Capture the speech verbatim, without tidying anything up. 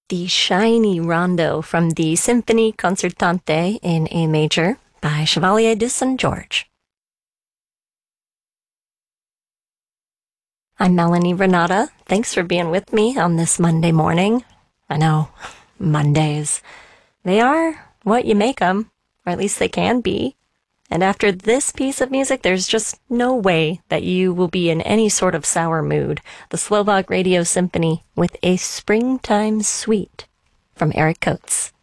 The shiny rondo from the Symphonie Concertante in A major by Chevalier de Saint George. I'm Melanie Renata. Thanks for being with me on this Monday morning. I know, Mondays. They are what you make them, or at least they can be. And after this piece of music, there's just no way that you will be in any sort of sour mood. The Slovak Radio Symphony with A Springtime Suite from Eric Coates.